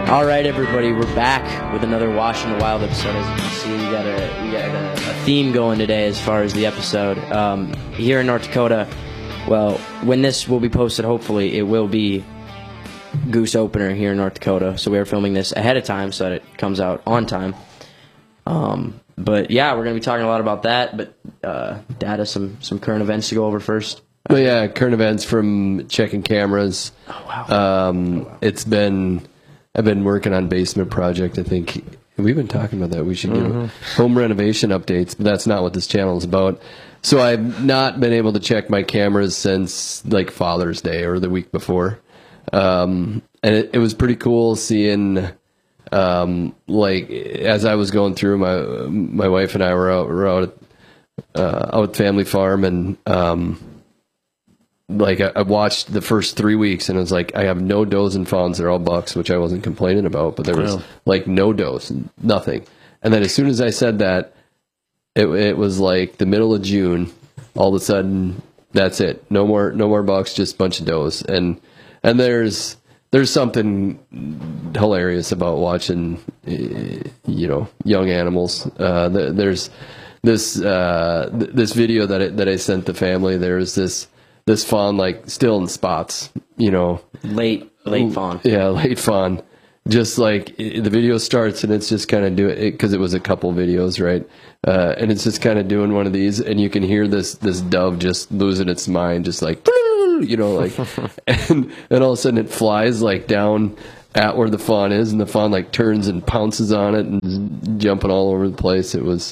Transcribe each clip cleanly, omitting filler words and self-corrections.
All right, everybody, we're back with another Wash in the Wild episode. As you can see, we got a theme going today as far as the episode. Here in North Dakota, well, when this will be posted, hopefully, it will be goose opener here in North Dakota. So we are filming this ahead of time so that it comes out on time. But yeah, we're going to be talking a lot about that. But Dad has some current events to go over first. Well, yeah, current events from checking cameras. Oh, wow. I've been working on basement project. I think we've been talking about that. We should do home renovation updates, but that's not what this channel is about. So I've not been able to check my cameras since like Father's Day or the week before. And it was pretty cool seeing, like as I was going through, my wife and I were out at Family Farm, and like I watched the first 3 weeks, and it was like I have no does and fawns. They're all bucks, which I wasn't complaining about, but there was like no does, nothing. And then as soon as I said that, it was like the middle of June. All of a sudden, that's it. No more bucks, just a bunch of does. And there's something hilarious about watching, young animals. There's this video that I sent the family. There's this fawn, like, still in spots, Late fawn. Yeah, late fawn. Just like the video starts and it's just kind of doing it because it was a couple videos, right? And it's just kind of doing one of these, and you can hear this dove just losing its mind, just like, like, and all of a sudden it flies like down at where the fawn is, and the fawn like turns and pounces on it and is jumping all over the place. It was,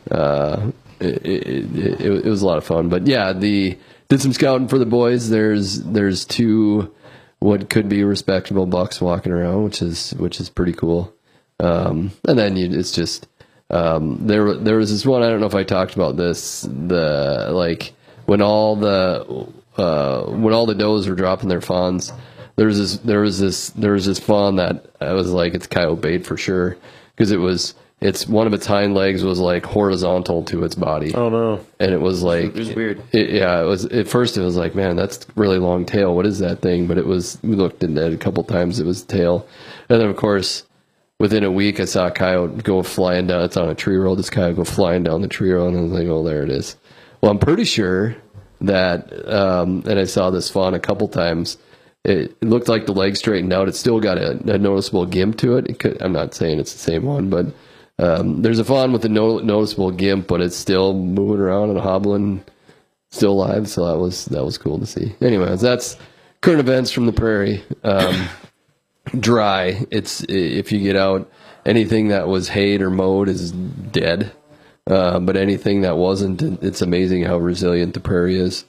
it was a lot of fun. But yeah, did some scouting for the boys. There's two what could be respectable bucks walking around, which is pretty cool. And then it's just there was this one. I don't know if I talked about this. When all the does were dropping their fawns, there was this fawn that I was like, it's coyote bait for sure, because it's one of its hind legs was like horizontal to its body. Oh no! And it was like, It was weird. It was at first it was like, man, that's really long tail. What is that thing? But we looked at it a couple times. It was tail. And then of course, within a week, I saw a coyote go flying down. It's on a tree road. This coyote go flying down the tree road, and I was like, oh, there it is. Well, I'm pretty sure that, and I saw this fawn a couple times. It looked like the leg straightened out. It still got a noticeable gimp to it. I'm not saying it's the same one, but there's a fawn with a noticeable gimp, but it's still moving around and hobbling, still alive. So that was cool to see. Anyways, that's current events from the prairie. Dry. It's, if you get out, anything that was hayed or mowed is dead. But anything that wasn't, it's amazing how resilient the prairie is.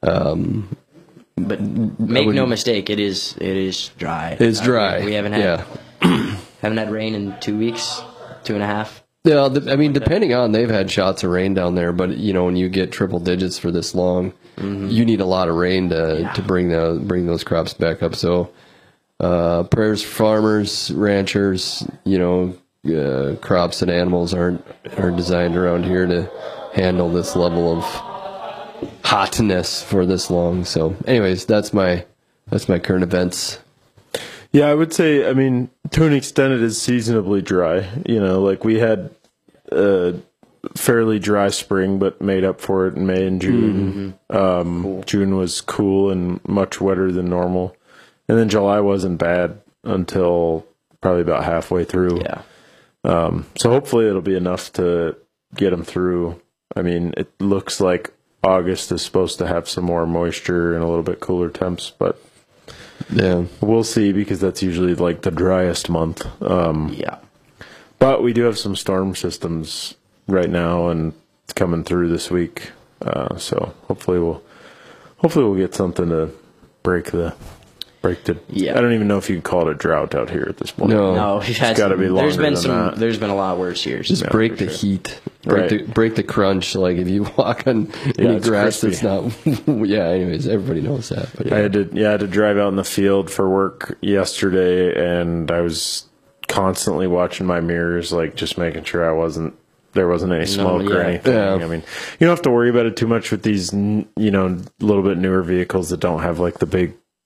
But make no mistake, it is dry. It's dry. We haven't had haven't had rain in 2 weeks, 2.5. Yeah, depending on, they've had shots of rain down there, but when you get triple digits for this long, you need a lot of rain to bring those crops back up. So, prayers for farmers, ranchers. Crops and animals aren't designed around here to handle this level of hotness for this long. So, anyways, that's my current events. Yeah, I would say, to an extent, it is seasonably dry. Like we had a fairly dry spring, but made up for it in May and June. Cool. June was cool and much wetter than normal. And then July wasn't bad until probably about halfway through. Yeah. So hopefully it'll be enough to get them through. It looks like August is supposed to have some more moisture and a little bit cooler temps, but yeah, we'll see, because that's usually like the driest month. But we do have some storm systems right now and it's coming through this week. So hopefully we'll get something to break the. Yeah. I don't even know if you can call it a drought out here at this point. No, it's got to be longer than that. There's been a lot worse years. Just break the heat, break the crunch. Like if you walk on any grass crispy. that's not. Yeah. Anyways, everybody knows that. But yeah. I had to drive out in the field for work yesterday, and I was constantly watching my mirrors, like just making sure there wasn't any smoke or anything. Yeah. You don't have to worry about it too much with these, little bit newer vehicles that don't have like the big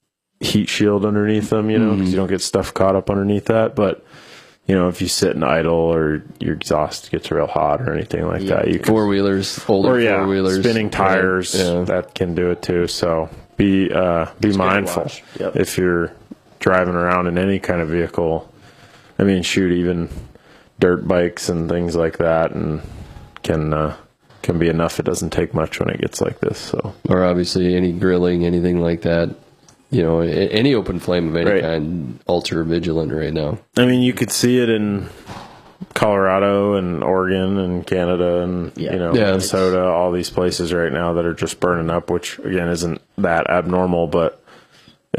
heat shield underneath them, you know, because you don't get stuff caught up underneath that. But you know, if you sit and idle or your exhaust gets real hot or anything like that, you can, four-wheelers, older four-wheelers, spinning tires, that can do it too. So be mindful if you're driving around in any kind of vehicle. I mean, shoot, even dirt bikes and things like that, and can be enough. It doesn't take much when it gets like this. So, or obviously any grilling, anything like that. You know, any open flame of any kind, ultra vigilant right now. I mean, you could see it in Colorado and Oregon and Canada and Minnesota, all these places right now that are just burning up, which again isn't that abnormal, but it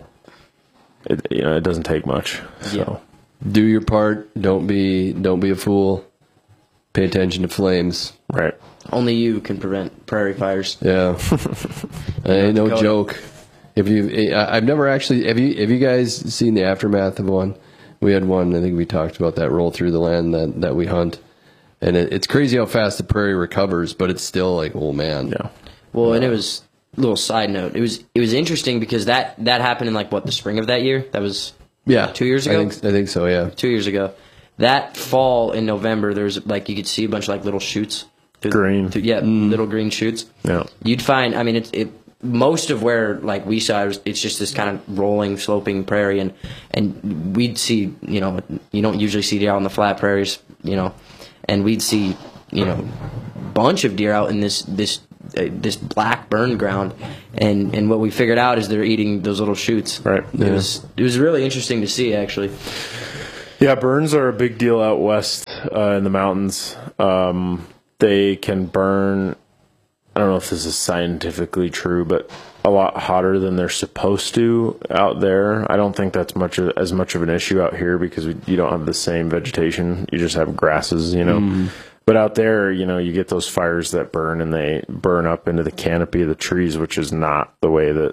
doesn't take much. So do your part. Don't be a fool. Pay attention to flames. Right. Only you can prevent prairie fires. Yeah. Ain't no joke. I've never actually. Have you guys seen the aftermath of one? We had one. I think we talked about that roll through the land that we hunt, and it's crazy how fast the prairie recovers, but it's still like, oh man. Yeah. Well, and it was a little side note. It was interesting because that happened in the spring of that year. That was 2 years ago. I think so. Yeah. 2 years ago. That fall in November, there's you could see a bunch of little shoots. Green. Little green shoots. Yeah. You'd find. I mean, most of where we saw it's just this kind of rolling, sloping prairie, and we'd see, you don't usually see deer out on the flat prairies, and we'd see, bunch of deer out in this black burn ground, and what we figured out is they're eating those little shoots. Right. It was really interesting to see, actually. Yeah, burns are a big deal out west in the mountains. They can burn. I don't know if this is scientifically true, but a lot hotter than they're supposed to out there. I don't think that's as much of an issue out here because you don't have the same vegetation. You just have grasses, But out there, you get those fires that burn, and they burn up into the canopy of the trees, which is not the way that,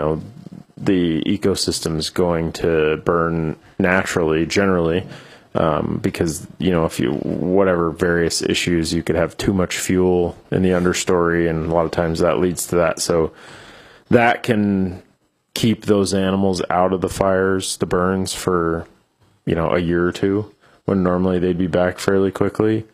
the ecosystem is going to burn naturally, generally. Because, if whatever various issues, you could have too much fuel in the understory, and a lot of times that leads to that. So that can keep those animals out of the fires, the burns, for, a year or two, when normally they'd be back fairly quickly.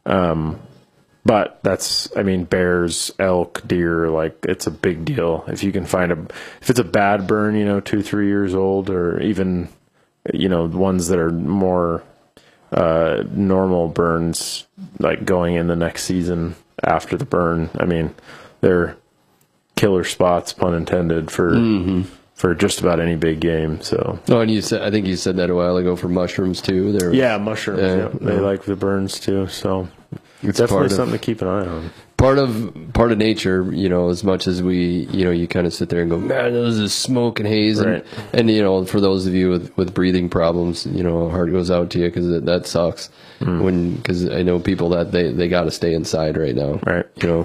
But bears, elk, deer, it's a big deal. If you can if it's a bad burn, 2-3 years old, or even, ones that are more normal burns, going in the next season after the burn. I mean, they're killer spots, pun intended, for just about any big game. So. Oh, and I think you said that a while ago for mushrooms too. Mushrooms. They like the burns too. So it's definitely something to keep an eye on. Part of nature, as much as we, you kind of sit there and go, man, those is smoke and haze. Right. And for those of you with breathing problems, heart goes out to you because that sucks. Because I know people that they got to stay inside right now. Right.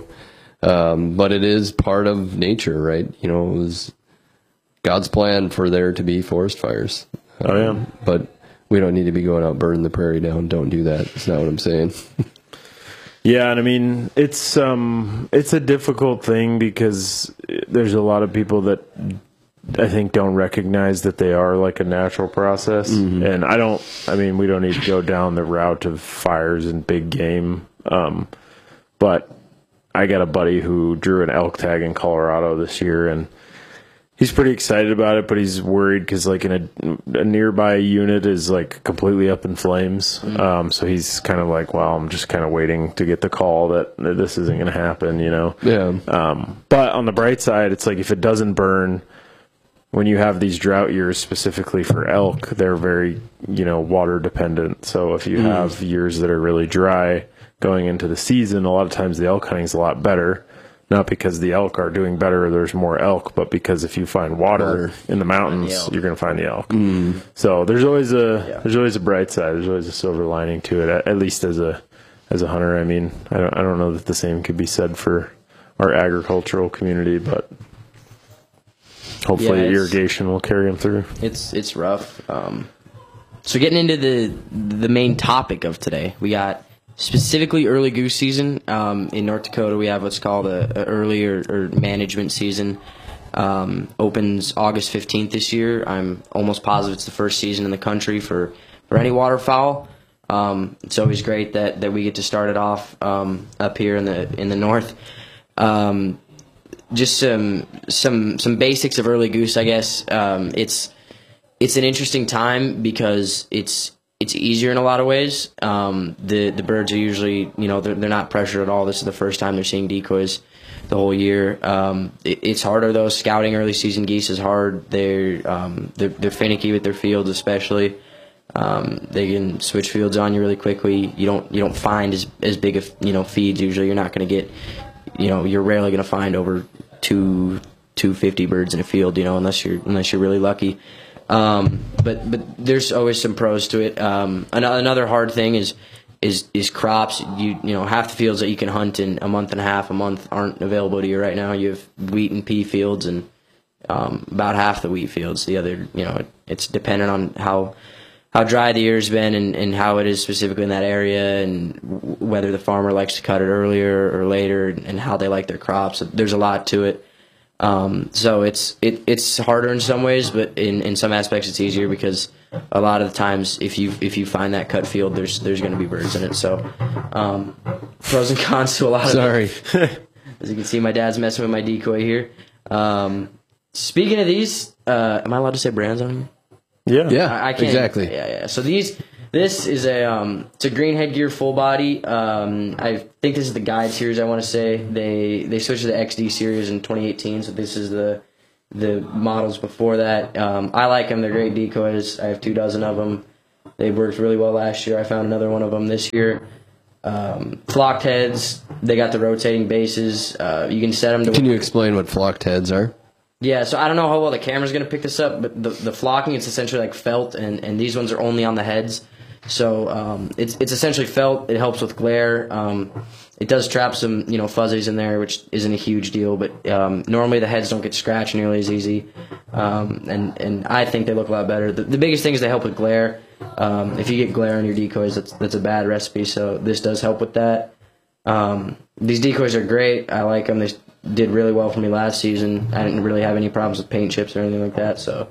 But it is part of nature, right? It was God's plan for there to be forest fires. But we don't need to be going out burning the prairie down. Don't do that. That's not what I'm saying. Yeah, and I mean, it's a difficult thing because there's a lot of people that I think don't recognize that they are like a natural process. And we don't need to go down the route of fires and big game. But I got a buddy who drew an elk tag in Colorado this year, and he's pretty excited about it, but he's worried because in a nearby unit is completely up in flames. So he's kind of well, I'm just kind of waiting to get the call that this isn't going to happen, Yeah. But on the bright side, it's if it doesn't burn, when you have these drought years specifically for elk, they're very, water dependent. So if you have years that are really dry going into the season, a lot of times the elk hunting is a lot better. Not because the elk are doing better or there's more elk, but because if you find water in the mountains, you're going to find the elk. So there's always a bright side. There's always a silver lining to it. At least as a hunter, I mean, I don't know that the same could be said for our agricultural community, but hopefully irrigation will carry them through. It's rough. So getting into the main topic of today, we got. Specifically, early goose season in North Dakota, we have what's called a early or management season. Opens August 15th this year. I'm almost positive it's the first season in the country for any waterfowl. It's always great that we get to start it off up here in the north. Just some basics of early goose, I guess. It's an interesting time because it's easier in a lot of ways. The birds are usually, they're not pressured at all. This is the first time they're seeing decoys the whole year. It's harder though. Scouting early season geese is hard. They're finicky with their fields, especially. They can switch fields on you really quickly. You don't find as big of feeds usually. You're not going to get, you're rarely going to find over 250 birds in a field, unless you're really lucky. But there's always some pros to it. Another hard thing is crops. Half the fields that you can hunt in a month aren't available to you right now. You have wheat and pea fields and about half the wheat fields. The other, it's dependent on how dry the year's been and how it is specifically in that area, and whether the farmer likes to cut it earlier or later, and how they like their crops. There's a lot to it. So it's harder in some ways, but in some aspects it's easier because a lot of the times if you find that cut field, there's going to be birds in it. So pros and cons to a lot of it. As you can see, my dad's messing with my decoy here. Speaking of these, am I allowed to say brands on them? Yeah, I can't, exactly. Yeah. So this is it's a green headgear full body. I think this is the guide series. I want to say they switched to the XD series in 2018. So this is the models before that. I like them. They're great decoys. I have 24 of them. They worked really well last year. I found another one of them this year. Flocked heads. They got the rotating bases. You can set them to. Can you explain what flocked heads are? Yeah, so I don't know how well the camera's going to pick this up, but the flocking, it's essentially like felt, and these ones are only on the heads. So it's essentially felt. It helps with glare. It does trap some fuzzies in there, which isn't a huge deal, but normally the heads don't get scratched nearly as easy, and I think they look a lot better. The biggest thing is they help with glare. If you get glare on your decoys, that's a bad recipe, so this does help with that. These decoys are great. I like them. They did really well for me last season. I didn't really have any problems with paint chips or anything like that, so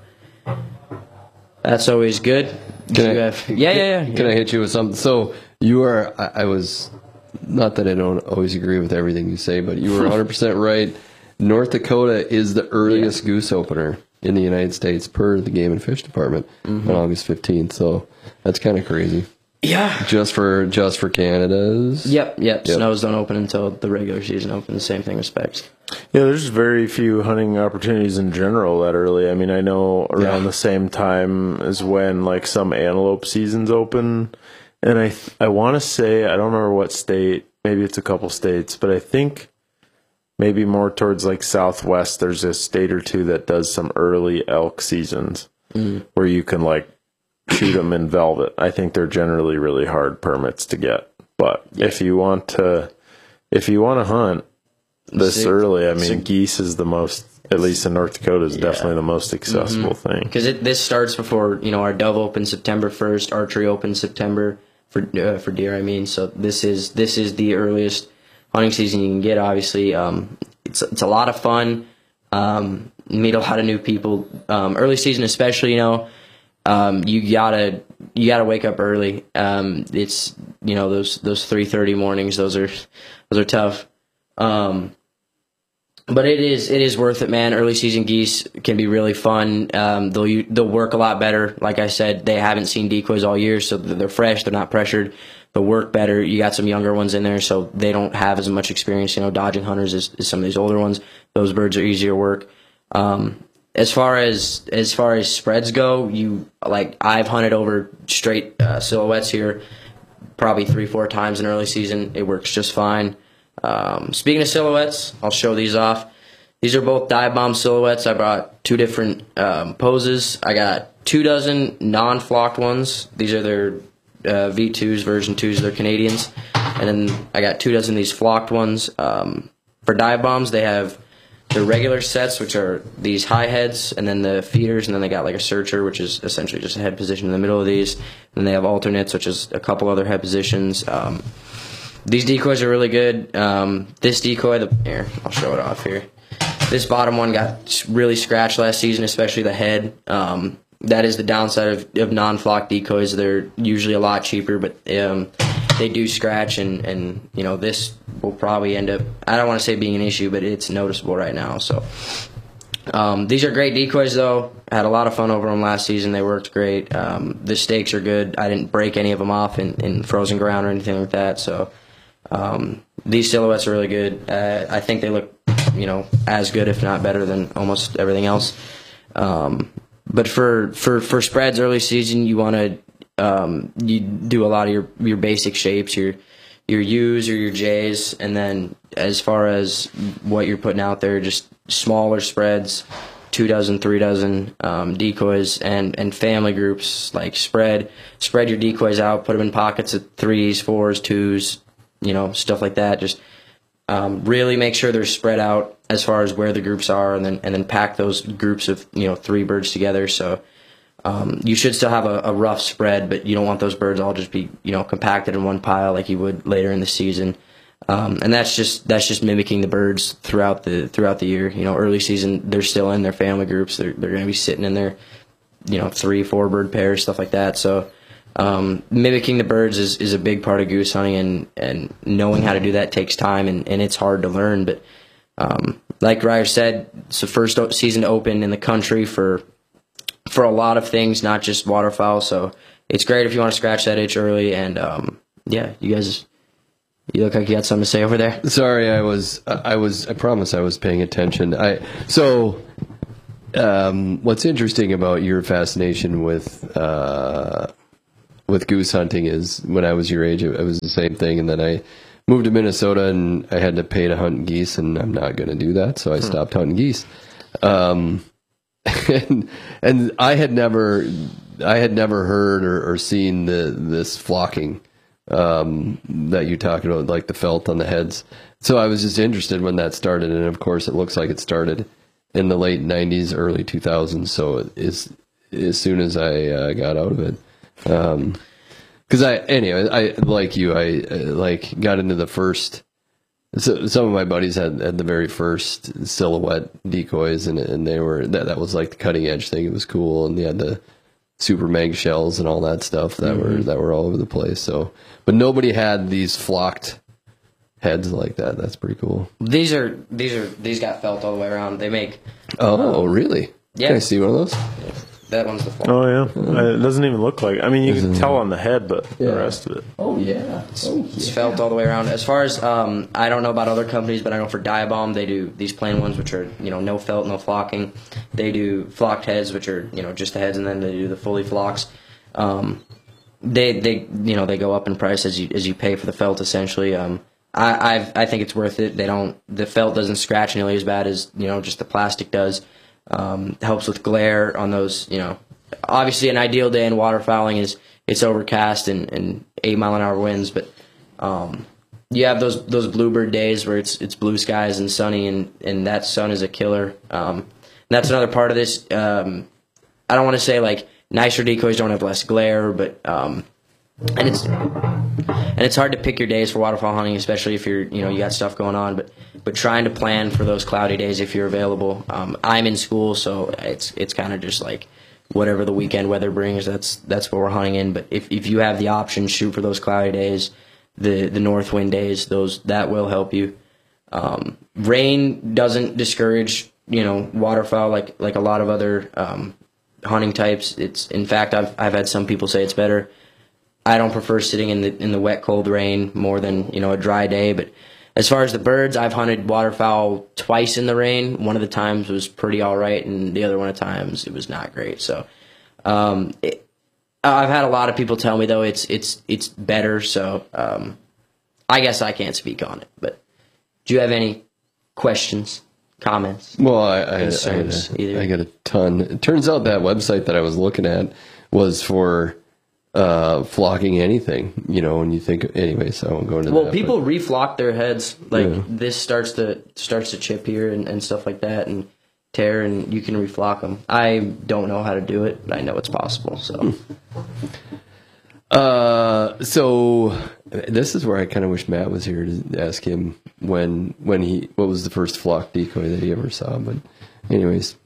that's always good. Yeah. Can I hit you with something? So you are, I was, not that I don't always agree with everything you say, but you were 100% right. North Dakota is the earliest goose opener in the United States per the Game and Fish Department on August 15th, so that's kind of crazy. Yeah. Just for Canada's? Yep. Snows don't open until the regular season opens. Same thing with specs. Yeah, there's very few hunting opportunities in general that early. I mean, I know around the same time as when like some antelope seasons open, and I want to say, I don't remember what state, maybe it's a couple states, but I think maybe more towards like Southwest, there's a state or two that does some early elk seasons where you can like shoot them in velvet. I think they're generally really hard permits to get, but if you want to hunt this early, I mean, geese is the most, at least in North Dakota, is definitely the most accessible thing. Because this starts before our dove opens September 1st, archery opens September for deer. I mean, so this is the earliest hunting season you can get. Obviously, it's a lot of fun. Meet a lot of new people. Early season, especially, you gotta wake up early. It's those 3:30 mornings. Those are tough. But it is worth it, man. Early season geese can be really fun. They'll work a lot better. Like I said, they haven't seen decoys all year, so they're fresh. They're not pressured. They'll work better. You got some younger ones in there, so they don't have as much experience, dodging hunters as some of these older ones. Those birds are easier work. As far as spreads go, I've hunted over straight silhouettes here probably 3-4 times in early season. It works just fine. Speaking of silhouettes, I'll show these off. These are both dive bomb silhouettes. I brought two different poses. I got 24 non-flocked ones. These are their V2s, version 2s. They're Canadians. And then I got 24 of these flocked ones. For dive bombs, they have the regular sets, which are these high heads, and then the feeders, and then they got like a searcher, which is essentially just a head position in the middle of these. And then they have alternates, which is a couple other head positions. These decoys are really good. This decoy, here, I'll show it off here. this bottom one got really scratched last season, especially the head. That is the downside of non-flock decoys. They're usually a lot cheaper, but they do scratch, and this will probably end up, I don't want to say being an issue, but it's noticeable right now. So these are great decoys, though. I had a lot of fun over them last season. They worked great. The stakes are good. I didn't break any of them off in frozen ground or anything like that. So these silhouettes are really good. I think they look, as good, if not better, than almost everything else. But for spreads early season, you want to you do a lot of your basic shapes, your U's or your J's, and then as far as what you're putting out there, just smaller spreads, 2 dozen, 3 dozen decoys, and family groups. Like spread your decoys out, put them in pockets of 3s, 4s, 2s, stuff like that. Just really make sure they're spread out as far as where the groups are, and then pack those groups of 3 birds together. So you should still have a rough spread, but you don't want those birds all just be compacted in one pile like you would later in the season. And that's just mimicking the birds throughout the year. Early season they're still in their family groups. They're going to be sitting in their 3-4 bird pairs, stuff like that. So mimicking the birds is a big part of goose hunting, and knowing how to do that takes time, and it's hard to learn. But like Ryer said, it's the first season to open in the country for a lot of things, not just waterfowl. So it's great if you want to scratch that itch early. And you guys, you look like you got something to say over there. Sorry, I promise I was paying attention. What's interesting about your fascination with goose hunting is, when I was your age, it was the same thing, and then I moved to Minnesota and I had to pay to hunt geese, and I'm not going to do that, so I stopped hunting geese. And I had never heard or seen this flocking that you talked about, like the felt on the heads. So I was just interested when that started, and of course it looks like it started in the late 90s, early 2000s. So as soon as I got out of it, because I like you, I got into the first. So some of my buddies had the very first silhouette decoys, and they were that was like the cutting edge thing. It was cool, and they had the super mag shells and all that stuff that were all over the place. So, but nobody had these flocked heads like that. That's pretty cool. These got felt all the way around. They make. Oh, really? Yeah. Can I see one of those? That one's the flock. Oh yeah, it doesn't even look like. I mean, you can tell on the head, but the rest of it. Oh yeah, it's felt all the way around. As far as I don't know about other companies, but I know for Diabomb they do these plain ones, which are no felt, no flocking. They do flocked heads, which are just the heads, and then they do the fully flocks. They go up in price as you pay for the felt, essentially. I think it's worth it. The felt doesn't scratch nearly as bad as just the plastic does. Helps with glare on those. Obviously an ideal day in waterfowling is it's overcast and 8-mile-an-hour winds, but you have those bluebird days where it's blue skies and sunny, and that sun is a killer. And that's another part of this. I don't want to say like nicer decoys don't have less glare, but and it's hard to pick your days for waterfowl hunting, especially if you got stuff going on. But trying to plan for those cloudy days if you're available. I'm in school, so it's kind of just like whatever the weekend weather brings. That's what we're hunting in. But if you have the option, shoot for those cloudy days, the north wind days. That will help you. Rain doesn't discourage waterfowl like a lot of other hunting types. It's in fact I've had some people say it's better. I don't prefer sitting in the wet, cold rain more than a dry day. But as far as the birds, I've hunted waterfowl twice in the rain. One of the times was pretty all right, and the other one of the times it was not great. So I've had a lot of people tell me though it's better. So I guess I can't speak on it. But do you have any questions, comments? Well, I got a ton. It turns out that website that I was looking at was for flocking anything, when you think, anyway, so I won't go into that. Well, people reflock their heads, this starts to chip here and stuff like that and tear, and you can reflock them. I don't know how to do it, but I know it's possible. So This is where I kind of wish Matt was here to ask him what was the first flock decoy that he ever saw. But anyways,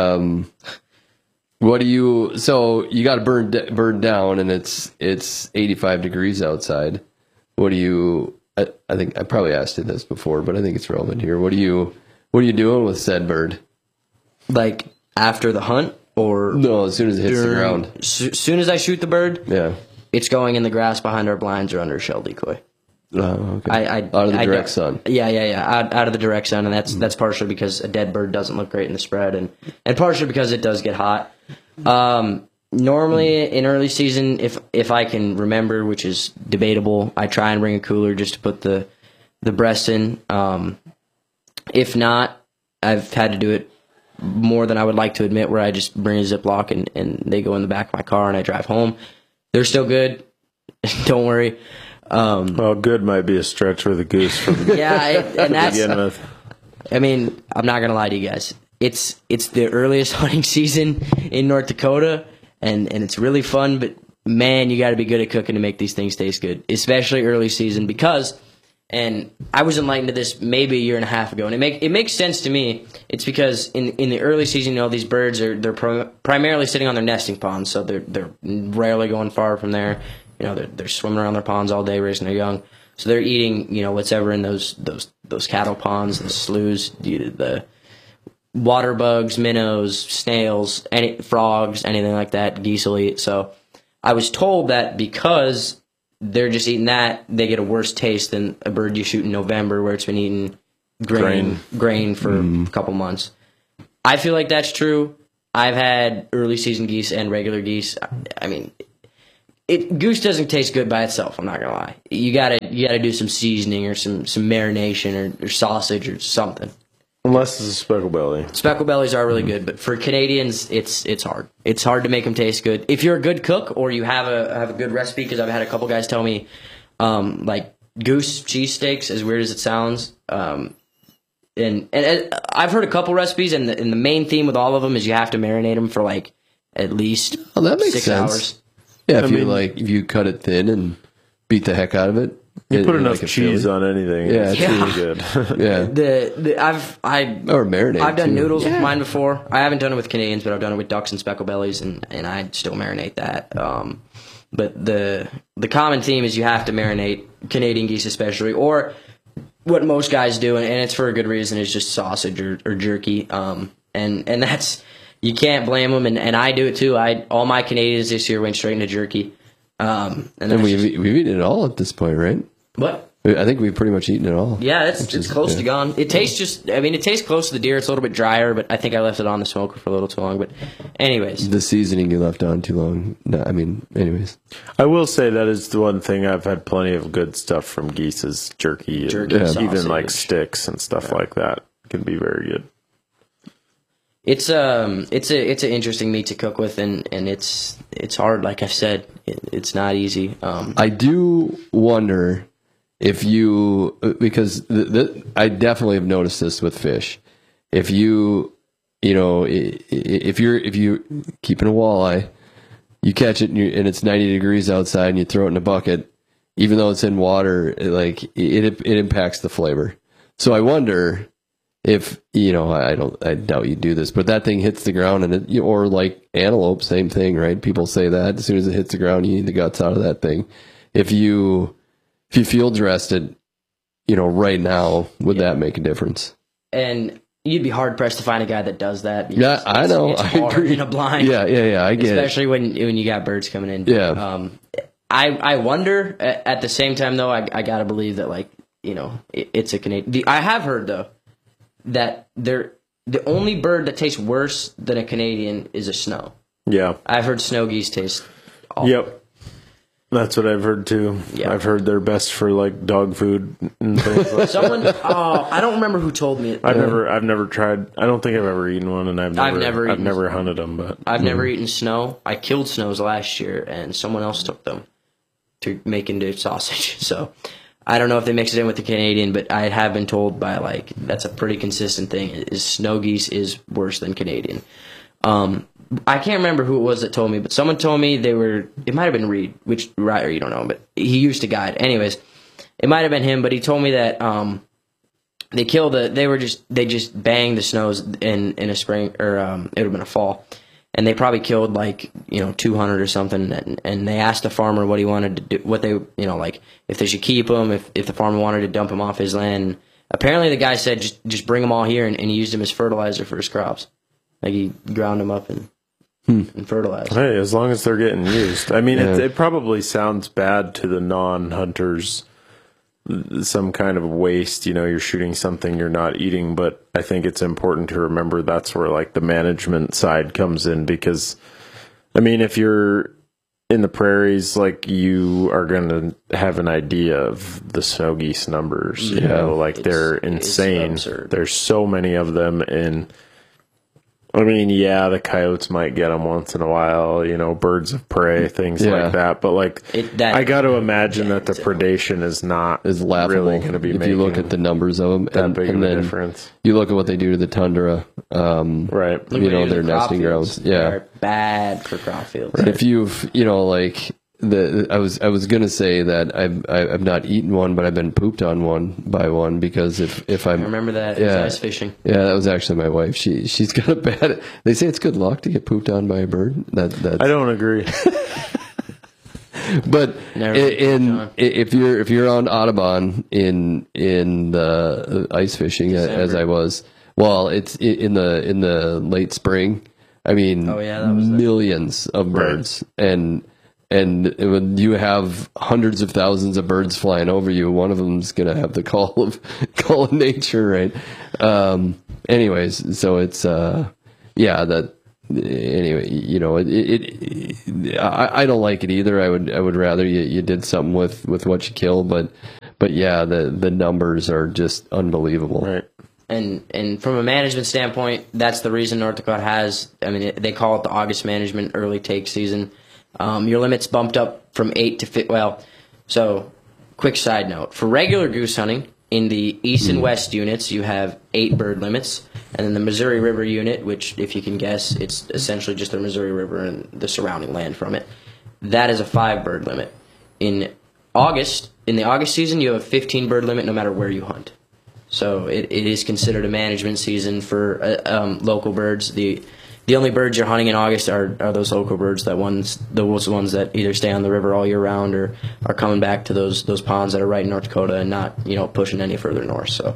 what do you? So you got a bird down, and it's 85 degrees outside. What do you? I think I probably asked you this before, but I think it's relevant here. What are you doing with said bird? Like after the hunt, or no? As soon as it hits the ground. As soon as I shoot the bird, yeah, it's going in the grass behind our blinds or under a shell decoy. Oh, okay. Out of the direct sun. Yeah. Out of the direct sun, and that's partially because a dead bird doesn't look great in the spread, and partially because it does get hot. Normally in early season, if I can remember, which is debatable, I try and bring a cooler just to put the breast in. If not, I've had to do it more than I would like to admit, where I just bring a Ziploc and they go in the back of my car and I drive home. They're still good. Don't worry. Well, good might be a stretch with a goose from and that's. begin with. I mean, I'm not gonna lie to you guys. It's the earliest hunting season in North Dakota, and it's really fun. But man, you got to be good at cooking to make these things taste good, especially early season. Because, and I was enlightened to this maybe a year and a half ago, and it makes sense to me. It's because in the early season, these birds they're primarily sitting on their nesting ponds, so they're rarely going far from there. They're swimming around their ponds all day, raising their young. So they're eating, what's ever in those cattle ponds, the sloughs, the water bugs, minnows, snails, frogs, anything like that. Geese will eat. So I was told that because they're just eating that, they get a worse taste than a bird you shoot in November, where it's been eating grain for a couple months. I feel like that's true. I've had early season geese and regular geese. I mean, goose doesn't taste good by itself. I'm not gonna lie. You gotta do some seasoning or some marination or sausage or something. Unless it's a speckle belly. Speckle bellies are really good, but for Canadians, it's hard. It's hard to make them taste good. If you're a good cook or you have a good recipe, because I've had a couple guys tell me, like goose cheesesteaks, as weird as it sounds, and I've heard a couple recipes, and the main theme with all of them is you have to marinate them for like at least that makes 6 sense. hours. Yeah, if you cut it thin and beat the heck out of it. You put enough cheese on anything. Yeah, it's really good. Yeah. Or marinate. I've done too. noodles with mine before. I haven't done it with Canadians, but I've done it with ducks and speckle bellies, and I still marinate that. But the common theme is you have to marinate Canadian geese, especially, or what most guys do, and it's for a good reason, is just sausage or jerky. And that's, you can't blame them, and I do it too. All my Canadians this year went straight into jerky. And we've eaten it all at this point, right? What? I think we've pretty much eaten it all. Yeah, it's close to gone. It tastes it tastes close to the deer. It's a little bit drier, but I think I left it on the smoker for a little too long. But anyways. The seasoning you left on too long. No, anyways. I will say that is the one thing I've had plenty of good stuff from geese is jerky and even like sticks and stuff like that. It can be very good. It's an interesting meat to cook with, and it's hard. Like I've said, it's not easy. I do wonder if you, because I definitely have noticed this with fish. If you if you're keeping a walleye, you catch it and it's 90 degrees outside and you throw it in a bucket, even though it's in water, it impacts the flavor. So I wonder if, I doubt you do this, but that thing hits the ground and or like antelope, same thing, right? People say that as soon as it hits the ground, you eat the guts out of that thing. If you field dressed it, right now, would that make a difference? And you'd be hard pressed to find a guy that does that. Yeah, I know. It's hard in a blind. Yeah, I get especially when you got birds coming in. Yeah. I wonder. At the same time, though, I gotta believe that it's a Canadian. I have heard though that the only bird that tastes worse than a Canadian is a snow. Yeah, I've heard snow geese taste awful. Yep. That's what I've heard too. Yeah. I've heard they're best for like dog food and things like that. I don't remember who told me it. I've never tried. I don't think I've ever eaten one, and I've never hunted them. But I've never eaten snow. I killed snows last year, and someone else took them to make into sausage. So I don't know if they mix it in with the Canadian, but I have been told by that's a pretty consistent thing. Is snow geese is worse than Canadian. I can't remember who it was that told me, but someone told me it might have been Reed, which Ryder, you don't know, but he used to guide. Anyways, it might have been him, but he told me that they just banged the snows in a spring, or it would have been a fall, and they probably killed 200 or something, and they asked the farmer what he wanted to do, what they, if they should keep them, if the farmer wanted to dump them off his land. Apparently the guy said just bring them all here, and he used them as fertilizer for his crops. Like he ground them up and fertilized. Hey, as long as they're getting used. I mean, it probably sounds bad to the non-hunters, some kind of waste, you're shooting something you're not eating, but I think it's important to remember that's where the management side comes in, because I mean, if you're in the prairies, you are going to have an idea of the snow geese numbers, they're insane. There's so many of them, and I mean, the coyotes might get them once in a while, birds of prey, things like that. But I got to imagine that the predation is laughable. Really going to be. If you look at the numbers of them, that big of a difference. You look at what they do to the tundra, right? Their nesting grounds. Yeah, they're bad for crop fields. Right. If you've, I was gonna say that I've not eaten one, but I've been pooped on one by one, because if I remember that, it was ice fishing. Yeah, that was actually my wife. She's got a bad. They say it's good luck to get pooped on by a bird. That's, I don't agree. But if you're on Audubon in the ice fishing December. As I was, it's in the late spring. I mean, millions of birds, and when you have hundreds of thousands of birds flying over you, one of them's going to have the call of nature, right? Anyways, so it's I don't like it either. I would rather you did something with what you kill, but the numbers are just unbelievable. Right. And from a management standpoint, that's the reason North Dakota has, they call it the August management early take season. Your limit's bumped up from 8 to 5. So quick side note, for regular goose hunting, in the east and west units, you have 8 bird limits. And then the Missouri River unit, which, if you can guess, it's essentially just the Missouri River and the surrounding land from it, that is a 5 bird limit. In the August season, you have a 15 bird limit no matter where you hunt. So it is considered a management season for local birds. The only birds you're hunting in August are those local birds, those ones that either stay on the river all year round or are coming back to those ponds that are right in North Dakota and not pushing any further north. So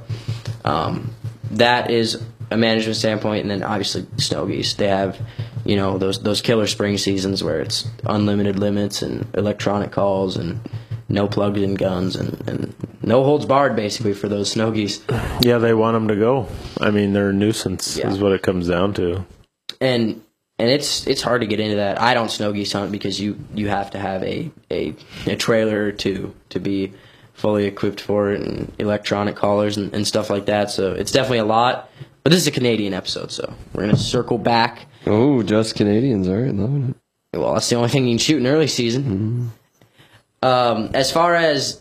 that is a management standpoint, and then obviously snow geese. They have those killer spring seasons where it's unlimited limits and electronic calls and no plugged-in guns and no holds barred, basically, for those snow geese. Yeah, they want them to go. I mean, they're a nuisance is what it comes down to. And it's hard to get into that. I don't snow geese hunt because you have to have a trailer to be fully equipped for it, and electronic collars and stuff like that. So it's definitely a lot. But this is a Canadian episode, so we're going to circle back. Oh, just Canadians, all right, loving it. Well, that's the only thing you can shoot in early season. Mm-hmm. As far as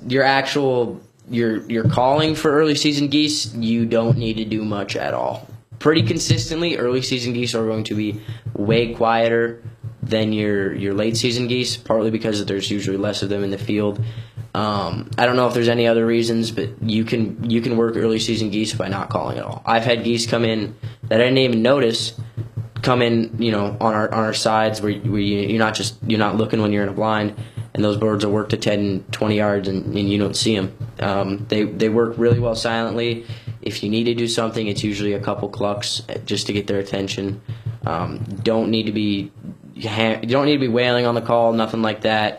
your calling for early season geese, you don't need to do much at all. Pretty consistently, early season geese are going to be way quieter than your late season geese, partly because there's usually less of them in the field. I don't know if there's any other reasons, but you can work early season geese by not calling at all. I've had geese come in that I didn't even notice come in, on our sides where you're not looking when you're in a blind, and those birds will work to 10, 20 yards and you don't see them. They work really well silently. If you need to do something, it's usually a couple clucks just to get their attention. You don't need to be wailing on the call, nothing like that.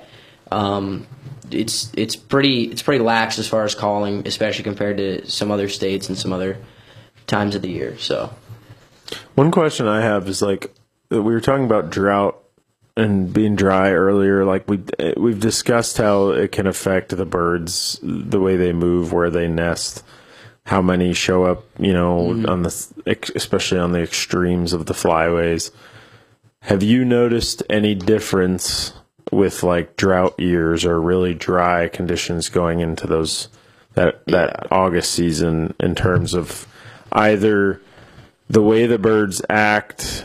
It's pretty lax as far as calling, especially compared to some other states and some other times of the year. So, one question I have is we were talking about drought and being dry earlier. We've discussed how it can affect the birds, the way they move, where they nest, how many show up, on especially on the extremes of the flyways. Have you noticed any difference with drought years or really dry conditions going into that August season in terms of either the way the birds act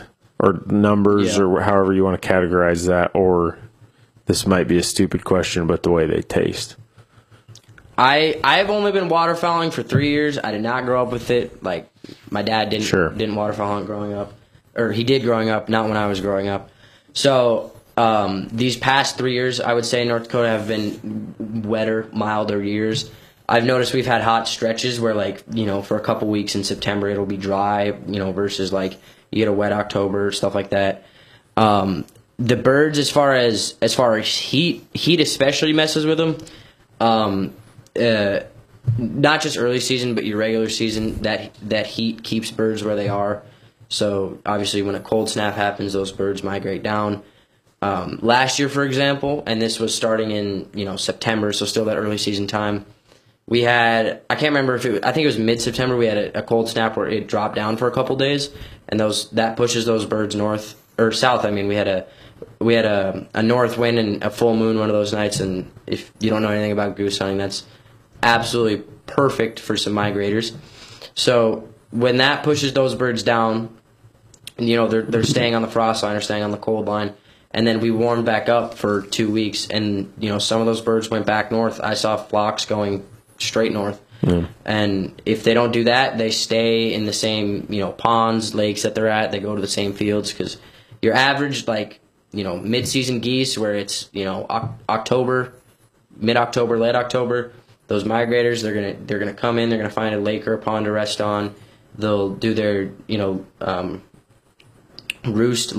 or numbers Yeah. or however you want to categorize that, or this might be a stupid question, but the way they taste. I've only been waterfowling for 3 years. I did not grow up with it. Like my dad didn't waterfowl hunt growing up, or he did growing up, not when I was growing up. So these past 3 years, I would say North Dakota have been wetter, milder years. I've noticed we've had hot stretches where, like, you know, for a couple weeks in September it'll be dry, you know, versus like you get a wet October, stuff like that. The birds, as far as heat especially messes with them. Not just early season, but your regular season, that heat keeps birds where they are. So obviously when a cold snap happens, those birds migrate down. Last year, for example, and this was starting in, you know, September, so still that early season time, we had, I can't remember if I think it was mid-September, we had a cold snap where it dropped down for a couple days, and that pushes those birds north, or south. I mean, we had a north wind and a full moon one of those nights, and if you don't know anything about goose hunting, that's absolutely perfect for some migrators. So when that pushes those birds down, you know, they're staying on the frost line or staying on the cold line, and then we warmed back up for 2 weeks, and, you know, some of those birds went back north. I saw flocks going straight north. And if they don't do that, they stay in the same, you know, ponds, lakes that they're at. They go to the same fields, because your average, like, you know, mid-season geese where it's, you know, October, mid-October, late October, those migrators, they're gonna come in, they're gonna find a lake or a pond to rest on. They'll do their, you know, roost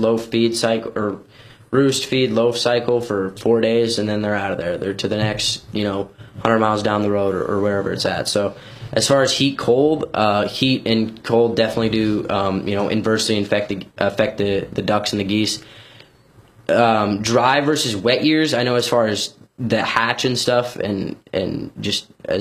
feed loaf cycle for 4 days, and then they're out of there. They're to the next, you know, 100 miles down the road, or wherever it's at. So as far as heat and cold definitely do, you know, inversely affect the ducks and the geese. Dry versus wet years, I know as far as the hatch and stuff, and just as